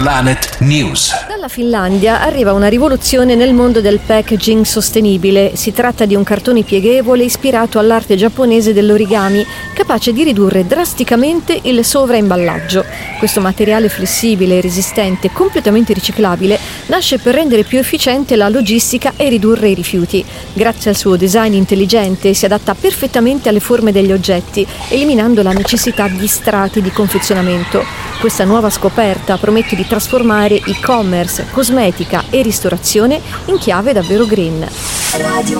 Planet News. Dalla Finlandia arriva una rivoluzione nel mondo del packaging sostenibile. Si tratta di un cartone pieghevole ispirato all'arte giapponese dell'origami, capace di ridurre drasticamente il sovraimballaggio. Questo materiale flessibile, resistente, completamente riciclabile, nasce per rendere più efficiente la logistica e ridurre i rifiuti. Grazie al suo design intelligente si adatta perfettamente alle forme degli oggetti, eliminando la necessità di strati di confezionamento. Questa nuova scoperta promette di trasformare e-commerce, cosmetica e ristorazione in chiave davvero green. Radio